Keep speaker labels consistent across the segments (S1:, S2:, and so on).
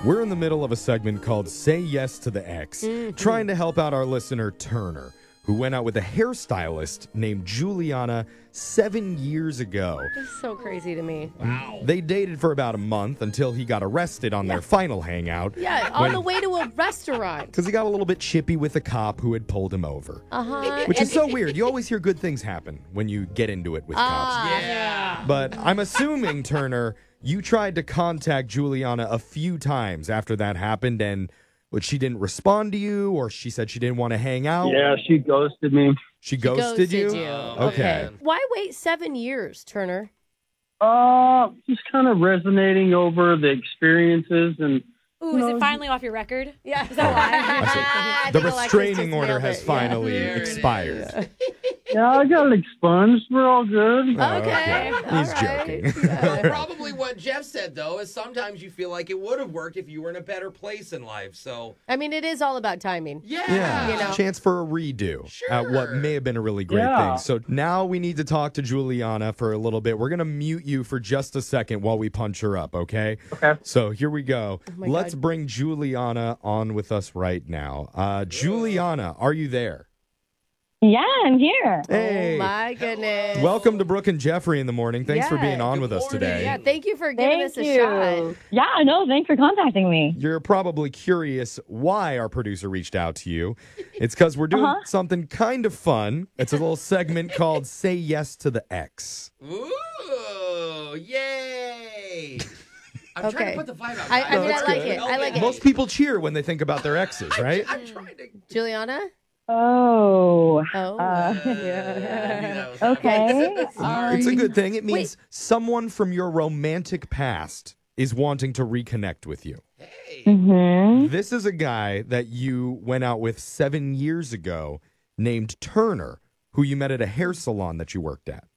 S1: We're in the middle of a segment called Say Yes to the Ex, trying to help out our listener, Turner, who went out with a hairstylist named Juliana 7 years ago.
S2: It's so crazy to me.
S3: Wow.
S1: They dated for about a month until he got arrested on their final hangout.
S2: Yeah, on the way to a restaurant.
S1: Because he got a little bit chippy with a cop who had pulled him over.
S2: Uh-huh.
S1: Which is so weird. You always hear good things happen when you get into it with cops.
S3: Yeah.
S1: But I'm assuming, Turner, you tried to contact Juliana a few times after that happened, and she didn't respond to you, or she said she didn't want to hang out?
S4: Yeah, she ghosted me.
S1: She ghosted you? Okay.
S2: Why wait 7 years, Turner?
S4: Just kind of resonating over the experiences and
S5: Ooh, is it finally off your record?
S2: Yeah.
S5: Is that why?
S1: The restraining order has finally
S3: There it
S1: expired.
S4: yeah, I got it expunged. We're all good.
S2: Okay.
S1: He's joking.
S3: Well, probably what Jeff said, though, is sometimes you feel like it would have worked if you were in a better place in life. So,
S2: I mean, it is all about timing.
S1: Yeah,
S2: You know.
S1: chance for a redo at what may have been a really great thing. So now we need to talk to Juliana for a little bit. We're going to mute you for just a second while we punch her up, okay?
S4: Okay.
S1: So here we go.
S2: my
S1: Let's
S2: God.
S1: bring Juliana on with us right now. Juliana, are you there?
S6: Yeah, I'm here.
S1: Hey.
S2: Oh, my goodness.
S1: Welcome to Brooke and Jeffrey in the morning. Thanks for
S2: Yeah,
S1: being on
S3: good
S1: with us
S3: morning.
S1: today.
S2: Yeah, thank you for giving
S6: Thank
S2: us a
S6: you.
S2: shot.
S6: Yeah, no, thanks for contacting me.
S1: You're probably curious why our producer reached out to you. It's because we're doing something kind of fun. It's a little segment called Say Yes to the Ex.
S3: ooh, yay. I'm trying
S2: Okay.
S3: to put the vibe out.
S2: I mean,
S1: that's
S2: I like
S1: good.
S2: it. I like it.
S1: Most people cheer when they think about their exes, right?
S3: I'm trying to.
S2: Juliana?
S6: Oh.
S2: Oh.
S6: Okay.
S1: It's a good thing. It means someone from your romantic past is wanting to reconnect with you.
S6: Mm-hmm.
S1: This is a guy that you went out with 7 years ago named Turner, who you met at a hair salon that you worked at.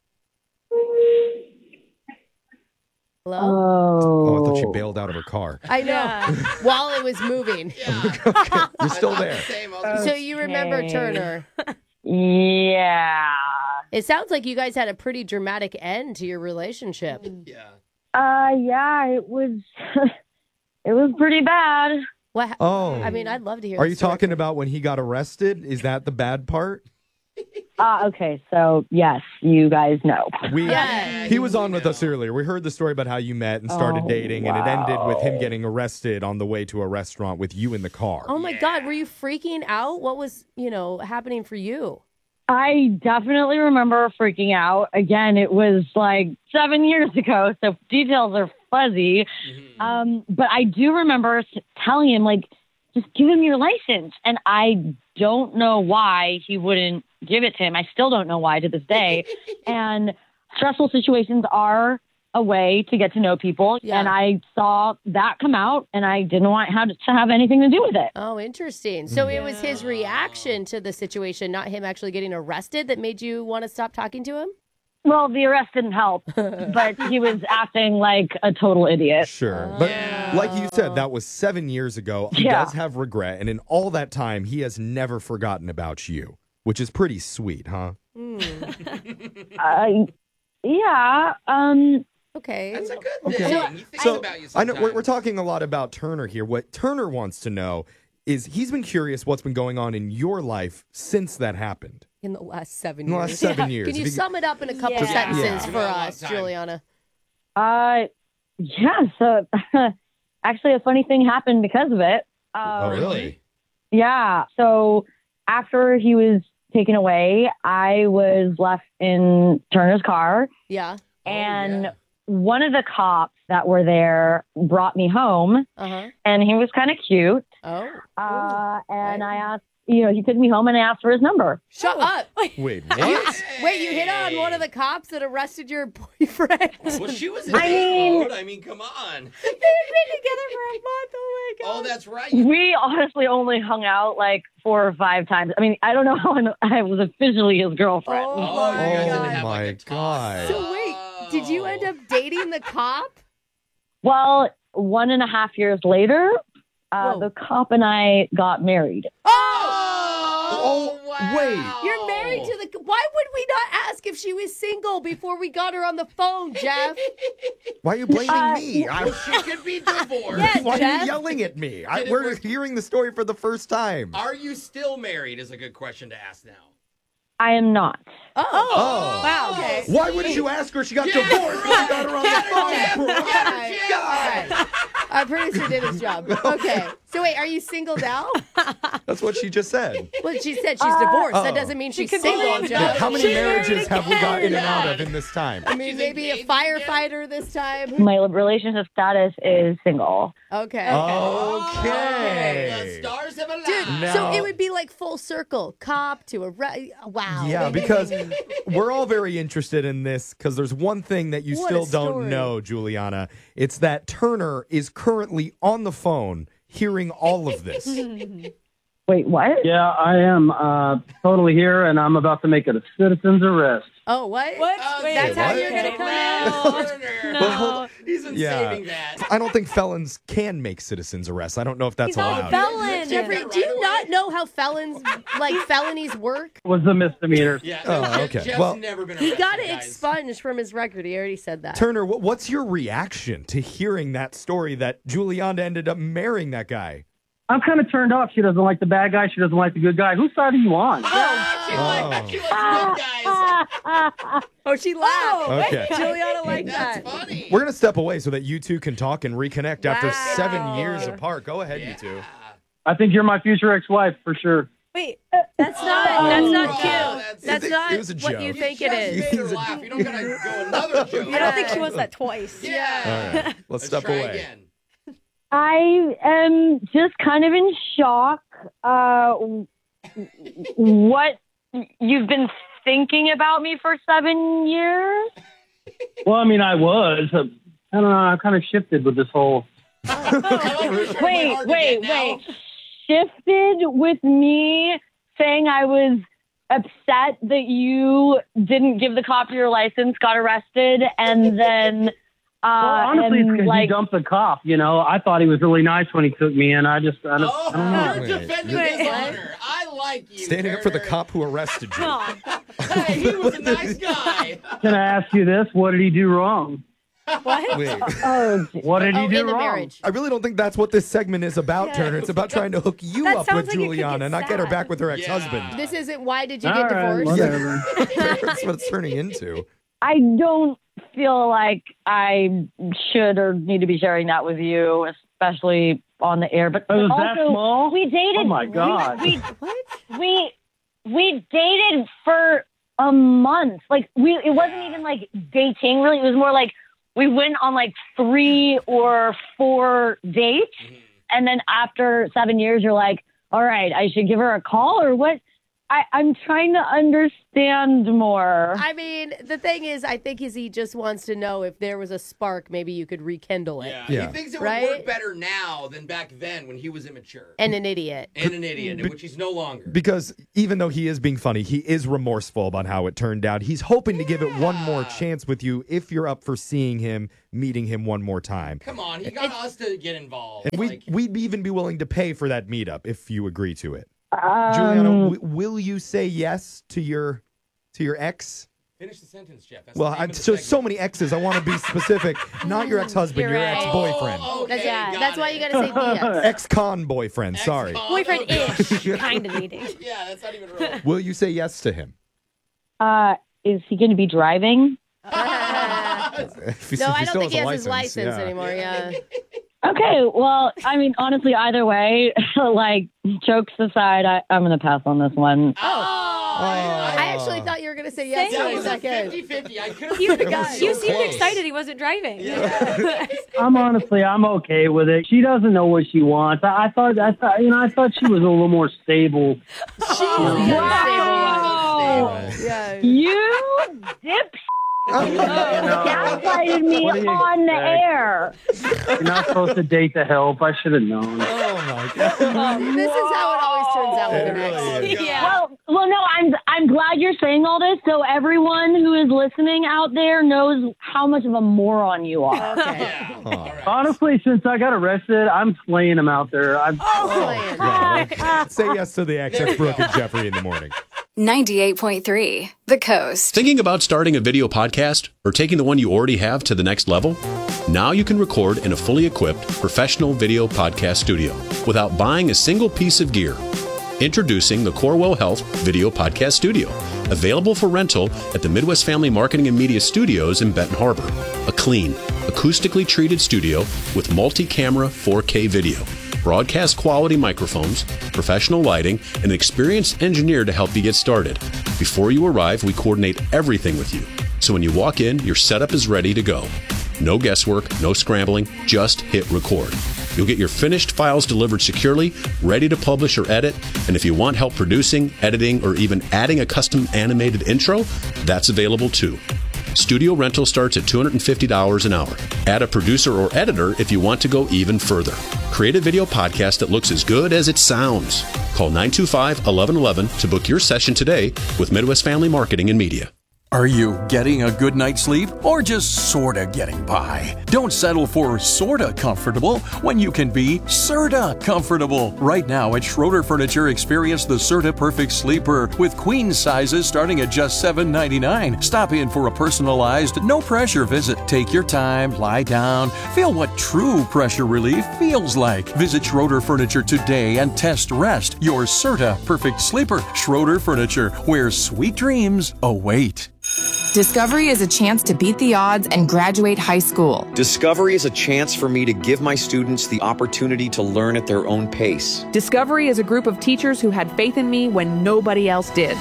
S2: Hello?
S1: Oh, I thought she bailed out of her car.
S2: I know. While it was moving.
S1: You're still there.
S2: So you remember
S6: Okay.
S2: Turner.
S6: Yeah.
S2: It sounds like you guys had a pretty dramatic end to your relationship.
S3: Yeah.
S6: Yeah, it was it was pretty bad.
S2: What?
S1: Oh.
S2: I mean, I'd love to hear.
S1: Are
S2: the
S1: you
S2: story.
S1: talking about when he got arrested? Is that the bad part?
S6: Okay, so yes, you guys know.
S1: He was on with us earlier. We heard the story about how you met and started dating, and it ended with him getting arrested on the way to a restaurant with you in the car.
S2: Oh my God, were you freaking out? What was, happening for you?
S6: I definitely remember freaking out. Again, it was like 7 years ago, so details are fuzzy. But I do remember telling him, like, just give him your license. And I don't know why he wouldn't give it to him. I still don't know why to this day. And stressful situations are a way to get to know people.
S2: Yeah.
S6: And I saw that come out, and I didn't want to have anything to do with it.
S2: Oh, interesting. So it was his reaction to the situation, not him actually getting arrested, that made you want to stop talking to him?
S6: Well, the arrest didn't help, but he was acting like a total idiot.
S1: Sure. But like you said, that was 7 years ago. He does have regret. And in all that time, he has never forgotten about you, which is pretty sweet, huh?
S6: Yeah.
S2: Okay.
S3: That's a good thing. You think
S1: So
S3: about you
S1: I know
S3: sometimes.
S1: we're talking a lot about Turner here. What Turner wants to know is he's been curious what's been going on in your life since that happened.
S2: In the last 7 years.
S1: In the last 7 years.
S2: Can you
S1: If
S2: sum it up in a couple sentences
S1: Yeah.
S2: for
S3: Well, long
S2: us,
S3: time.
S2: Juliana?
S6: Yeah. So actually, a funny thing happened because of it.
S1: Oh, really?
S6: Yeah. So after he was taken away, I was left in Turner's car,
S2: Yeah.
S6: and one of the cops that were there brought me home,
S2: Uh-huh.
S6: and he was kind of cute.
S2: Oh.
S6: And I asked, he took me home, and I asked for his number.
S2: Shut up.
S1: Wait, what?
S2: Wait, you hit on one of the cops that arrested your boyfriend?
S3: Well, she was in date mode. I mean, come on.
S2: They've been together for a month. Oh, my God.
S3: Oh, that's right.
S6: We honestly only hung out like 4 or 5 times. I mean, I don't know how I was officially his girlfriend.
S2: Oh,
S3: Oh, you guys
S2: God.
S3: didn't have
S1: my
S3: like a
S1: God.
S2: So wait, did you end up dating the cop?
S6: Well, 1.5 years later,
S2: Whoa.
S6: the cop and I got married.
S2: Oh!
S3: Oh, wow. Wow.
S1: Wait.
S2: You're married to the. Why would we not ask if she was single before we got her on the phone, Jeff?
S1: Why are you blaming me?
S3: She could be divorced.
S5: Yes.
S1: Why are
S5: Jeff?
S1: you yelling at me?
S3: Did it
S1: We're
S3: work?
S1: hearing the story for the first time.
S3: Are you still married is a good question to ask now.
S6: I am not.
S1: Oh.
S5: Wow. Okay.
S1: Why wouldn't you ask her? She got divorced. You got her on the phone.
S2: All right. Our producer did his job. Okay. So wait, are you single now?
S1: That's what she just said.
S2: Well, she said she's divorced. That
S1: Oh.
S2: doesn't mean she's
S5: could be
S2: single,
S5: married.
S2: Jeff.
S1: How many
S5: She's married
S1: marriages have we got in and out
S3: again.
S1: of in this time?
S2: I mean,
S3: She's
S2: maybe a
S3: engaged
S2: firefighter this time.
S6: My relationship status is single.
S2: Okay.
S1: Okay.
S3: The stars have aligned.
S2: Dude,
S1: Now-
S2: so it would be like full circle, cop to a wow.
S1: Yeah, because we're all very interested in this because there's one thing that you
S2: What
S1: still
S2: a story.
S1: don't know, Juliana. It's that Turner is currently on the phone hearing all of this.
S6: Wait, what?
S4: Yeah, I am totally here, and I'm about to make it a citizen's arrest.
S2: Oh, what?
S5: What? Wait,
S2: That's how
S1: what?
S2: you're gonna come out.
S5: No.
S3: He's been
S1: Yeah.
S3: saving that.
S1: I don't think felons can make citizens arrests. I don't know if that's
S5: He's not a
S1: allowed.
S5: felon.
S2: Jeffrey,
S3: Right
S2: do you
S3: away.
S2: not know how felonies work?
S4: Was a misdemeanor.
S3: Yeah.
S1: Oh,
S3: no,
S1: okay.
S3: Jeff's
S1: Well,
S3: never been
S2: He
S3: arrested,
S2: got it
S3: guys.
S2: expunged from his record. He already said that.
S1: Turner, what's your reaction to hearing that story that Juliana ended up marrying that guy?
S4: I'm kind of turned off. She doesn't like the bad guy. She doesn't like the good guy. Whose side are you on?
S3: She likes good guys.
S2: Oh, she laughed.
S1: Okay.
S2: Juliana liked
S3: That's
S2: that.
S3: funny.
S1: We're going to step away so that you two can talk and reconnect after
S2: Wow.
S1: 7 years apart. Go ahead, you two.
S4: I think you're my future ex-wife for sure.
S5: Wait.
S2: That's not cute.
S3: that's-
S2: That's
S1: It
S2: not
S1: was a
S2: what you
S1: joke.
S2: think
S3: Just
S2: it is.
S3: made her laugh. You don't gotta go another joke.
S5: I don't think she wants that twice.
S3: Yeah.
S1: All right. Let's step
S3: try
S1: away.
S3: again.
S6: I am just kind of in shock. What you've been thinking about me for 7 years?
S4: Well, I mean, I was. I don't know. I kind of shifted with this whole.
S6: Wait. Shifted with me saying I was upset that you didn't give the cop your license, got arrested, and then
S4: Well, honestly, it's
S6: and,
S4: because
S6: like,
S4: you dumped the cop. You know, I thought he was really nice when he took me in. I don't know.
S3: You're
S1: Wait.
S3: defending his honor. I like you.
S1: Standing up for the
S3: Turner.
S1: cop who arrested you.
S5: Aw.
S3: Hey, he was a nice guy.
S4: Can I ask you this? What did he do wrong?
S5: What?
S1: Wait.
S6: oh,
S4: What did he do
S2: in the
S4: wrong?
S2: marriage.
S1: I really don't think that's what this segment is about, Turner. It's about trying to hook you
S5: That
S1: up
S5: sounds
S1: with
S5: like it could
S1: Juliana
S5: get
S1: and not get her
S5: sad.
S1: back with her ex-husband.
S3: Yeah.
S2: This isn't why did you
S4: All
S2: get
S4: right,
S2: divorced?
S4: whatever.
S1: That's what it's turning into.
S6: I don't feel like I should or need to be sharing that with you, especially on the air. But
S4: Oh, was
S6: also,
S4: that small?
S6: we dated.
S4: Oh, my God.
S6: We dated for a month. Like it wasn't even like dating. Really, it was more like we went on like 3 or 4 dates, and then after 7 years, you're like, all right, I should give her a call or what? I'm trying to understand more.
S2: I mean, the thing is, I think he just wants to know if there was a spark, maybe you could rekindle it.
S1: Yeah.
S3: He thinks it
S2: Right?
S3: would work better now than back then when he was immature
S2: And an idiot.
S3: and an idiot, which he's no longer.
S1: Because even though he is being funny, he is remorseful about how it turned out. He's hoping to give it one more chance with you if you're up for seeing him, meeting him one more time.
S3: Come on, he got us to get involved.
S1: And
S3: Like,
S1: we'd even be willing to pay for that meetup if you agree to it. Juliana, will you say yes to your ex?
S3: finish the sentence, Jeff. That's
S1: Well,
S3: the name
S1: I'm
S3: of the
S1: so
S3: segment.
S1: many exes. I want to be specific. Not your ex-husband,
S2: You're
S1: your
S2: right.
S1: ex-boyfriend.
S3: Oh, okay,
S2: That's why you got to say BS.
S1: Ex-con boyfriend, sorry.
S5: Boyfriend-ish kind of meeting.
S3: Yeah, that's not even real.
S1: Will you say yes to him?
S6: Is he going to be driving?
S2: No, I don't think he has his license anymore. Yeah.
S6: Okay, well, I mean, honestly, either way, like, jokes aside, I'm going to pass on this one.
S2: I actually thought you were going to say yes
S5: Same.
S2: for
S3: That
S2: a
S3: was a
S2: second.
S3: 50-50. I could have
S5: You,
S3: sworn it was
S5: you
S3: so
S5: seemed
S3: close.
S5: excited he wasn't driving.
S4: I'm okay with it. She doesn't know what she wants. I thought she was a little more stable.
S2: Wow. Yeah.
S6: You dip gaslighted me
S4: What do you
S6: on the
S4: expect?
S6: air.
S4: You're not supposed to date the help. I should have known.
S1: Oh, my God.
S2: This is how it always turns out with
S1: It
S2: an ex.
S1: really is.
S5: Yeah.
S6: Well, no, I'm glad you're saying all this, so everyone who is listening out there knows how much of a moron you are.
S2: Okay.
S3: Yeah. All right.
S4: Honestly, since I got arrested, I'm slaying them out there.
S2: Playing.
S1: Well, say yes to the ex. That's Brooke and Jeffrey in the morning.
S7: 98.3 The Coast.
S8: Thinking about starting a video podcast or taking the one you already have to the next level? Now you can record in a fully equipped professional video podcast studio without buying a single piece of gear. Introducing the Corewell Health Video Podcast Studio, available for rental at the Midwest Family Marketing and Media Studios in Benton Harbor. A clean, acoustically treated studio with multi-camera 4K video, broadcast quality microphones, professional lighting, and an experienced engineer to help you get started. Before you arrive, we coordinate everything with you. So when you walk in, your setup is ready to go. No guesswork, no scrambling, just hit record. You'll get your finished files delivered securely, ready to publish or edit, and if you want help producing, editing, or even adding a custom animated intro, that's available too. Studio rental starts at $250 an hour. Add a producer or editor if you want to go even further. Create a video podcast that looks as good as it sounds. Call 925-1111 to book your session today with Midwest Family Marketing and Media.
S9: Are you getting a good night's sleep or just sorta getting by? Don't settle for sorta comfortable when you can be Serta comfortable. Right now at Schroeder Furniture, experience the Serta Perfect Sleeper with queen sizes starting at just $7.99. Stop in for a personalized, no pressure visit. Take your time, lie down, feel what true pressure relief feels like. Visit Schroeder Furniture today and test rest your Serta Perfect Sleeper. Schroeder Furniture, where sweet dreams await.
S10: Discovery is a chance to beat the odds and graduate high school.
S11: Discovery is a chance for me to give my students the opportunity to learn at their own pace.
S12: Discovery is a group of teachers who had faith in me when nobody else did.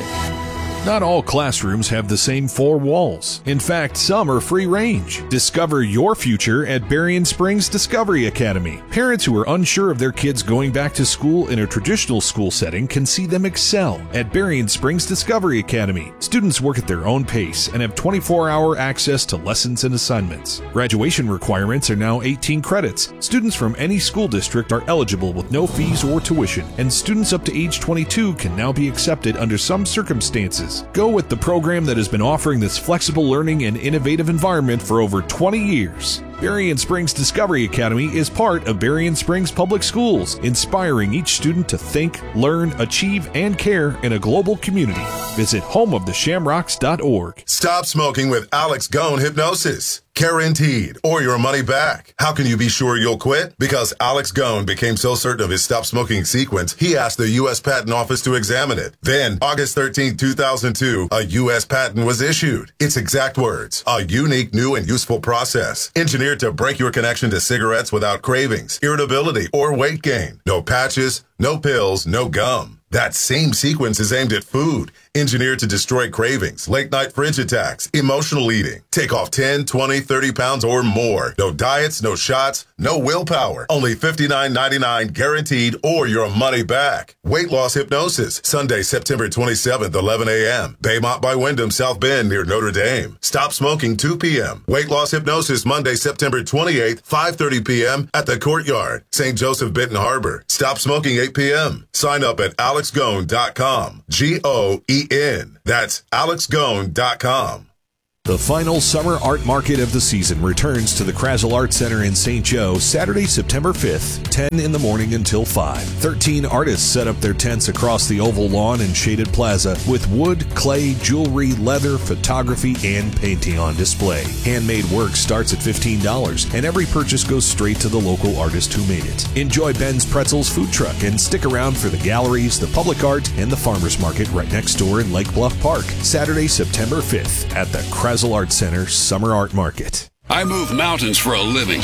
S13: Not all classrooms have the same four walls. In fact, some are free range. Discover your future at Berrien Springs Discovery Academy. Parents who are unsure of their kids going back to school in a traditional school setting can see them excel at Berrien Springs Discovery Academy. Students work at their own pace and have 24-hour access to lessons and assignments. Graduation requirements are now 18 credits. Students from any school district are eligible with no fees or tuition, and students up to age 22 can now be accepted under some circumstances. Go with the program that has been offering this flexible learning and innovative environment for over 20 years. Berrien Springs Discovery Academy is part of Berrien Springs Public Schools, inspiring each student to think, learn, achieve, and care in a global community. Visit homeoftheshamrocks.org.
S14: Stop smoking with Alex Gone Hypnosis. Guaranteed, or your money back. How can you be sure you'll quit? Because Alex Gone became so certain of his stop smoking sequence, he asked the U.S. Patent Office to examine it. Then, August 13, 2002, a U.S. patent was issued. Its exact words, a unique, new, and useful process, engineered to break your connection to cigarettes without cravings, irritability, or weight gain. No patches, no pills, no gum. That same sequence is aimed at food, engineered to destroy cravings, late-night fridge attacks, emotional eating. Take off 10, 20, 30 pounds or more. No diets, no shots, no willpower. Only $59.99 guaranteed or your money back. Weight loss hypnosis, Sunday, September 27th, 11 a.m. Baymont by Wyndham, South Bend near Notre Dame. Stop smoking 2 p.m. Weight loss hypnosis, Monday, September 28th, 5:30 p.m. at the Courtyard, St. Joseph, Benton Harbor. Stop smoking 8 p.m. Sign up at AlexGone.com. G-O-E-N. That's AlexGone.com.
S13: The final summer art market of the season returns to the Krasl Art Center in St. Joe Saturday, September 5th, 10 in the morning until 5. 13 artists set up their tents across the oval lawn and shaded plaza with wood, clay, jewelry, leather, photography, and painting on display. Handmade work starts at $15, and every purchase goes straight to the local artist who made it. Enjoy Ben's Pretzels food truck and stick around for the galleries, the public art, and the farmers market right next door in Lake Bluff Park. Saturday, September 5th at the Krasl Art Center Summer Art Market.
S15: I move mountains for a living.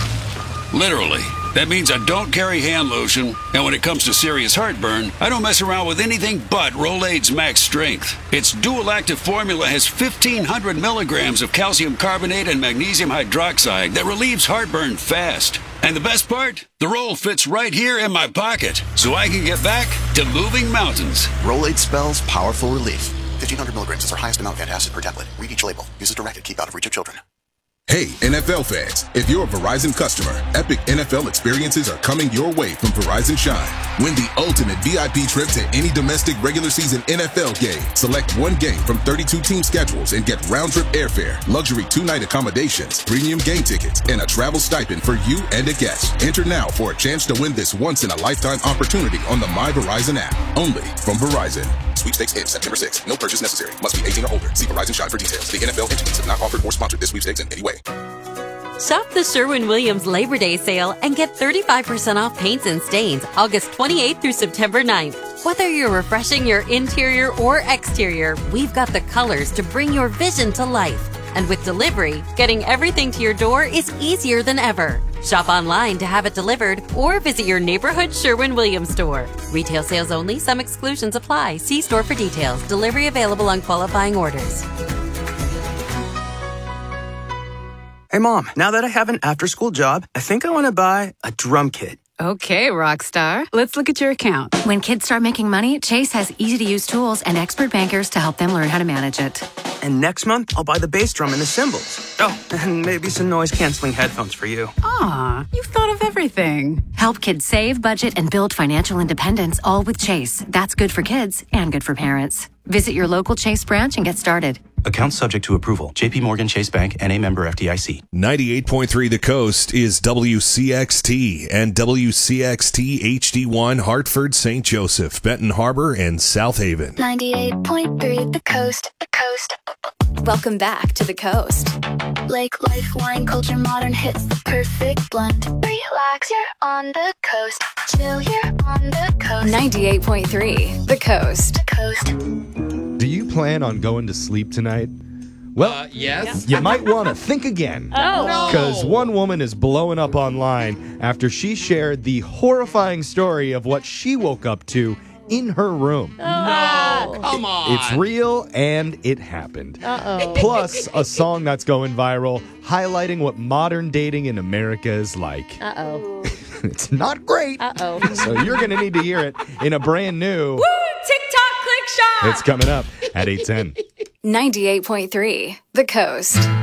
S15: Literally. That means I don't carry hand lotion, and when it comes to serious heartburn, I don't mess around with anything but Rolaids Max Strength. Its dual-active formula has 1,500 milligrams of calcium carbonate and magnesium hydroxide that relieves heartburn fast. And the best part? The roll fits right here in my pocket, so I can get back to moving mountains.
S16: Rolaids spells powerful relief. 1,500 milligrams is our highest amount of antacid per tablet. Read each label. Use as directed. Keep out of reach of children.
S17: Hey, NFL fans, if you're a Verizon customer, epic NFL experiences are coming your way from Verizon Shine. Win the ultimate VIP trip to any domestic regular season NFL game. Select one game from 32 team schedules and get round-trip airfare, luxury 2-night accommodations, premium game tickets, and a travel stipend for you and a guest. Enter now for a chance to win this once-in-a-lifetime opportunity on the My Verizon app. Only from Verizon. Sweet Sweepstakes ends September 6th. No purchase necessary. Must be 18 or older. See Verizon Shine for details. The NFL entities have not offered or sponsored this sweepstakes in any way.
S7: Shop the Sherwin-Williams Labor Day sale and get 35% off paints and stains August 28th through September 9th. Whether you're refreshing your interior or exterior, we've got the colors to bring your vision to life. And with delivery, getting everything to your door is easier than ever. Shop online to have it delivered or visit your neighborhood Sherwin-Williams store. Retail sales only. Some exclusions apply. See store for details. Delivery available on qualifying orders.
S18: Hey, Mom, now that I have an after-school job, I think I want to buy a drum kit.
S19: Okay, Rockstar. Let's look at your account. When kids start making money, Chase has easy-to-use tools and expert bankers to help them learn how to manage it.
S18: And next month, I'll buy the bass drum and the cymbals. Oh, and maybe some noise-canceling headphones for you.
S19: Aw, you've thought of everything. Help kids save, budget, and build financial independence, all with Chase. That's good for kids and good for parents. Visit your local Chase branch and get started.
S20: Account subject to approval. JP Morgan Chase Bank, N.A. member FDIC.
S13: 98.3 The Coast is WCXT and WCXT HD1 Hartford, St. Joseph, Benton Harbor, and South Haven.
S21: 98.3 The Coast. The Coast.
S22: Welcome back to The Coast.
S21: Lake life, wine culture, modern hits, the perfect blend. Relax, you're on the coast. Chill, you're on the coast.
S22: 98.3 The Coast.
S21: The Coast.
S1: Do you plan on going to sleep tonight? Well,
S3: yes.
S1: You might want to think again.
S2: Oh.
S1: Because one woman is blowing up online after she shared the horrifying story of what she woke up to in her room.
S3: No, come on.
S1: It's real and it happened.
S2: Uh-oh.
S1: Plus, a song that's going viral highlighting what modern dating in America is like.
S2: Uh-oh.
S1: It's not great.
S2: Uh-oh.
S1: So you're going to need to hear it in a brand new...
S22: Woo! TikTok Click Shop!
S1: It's coming up at 8:10.
S22: 98.3 The Coast.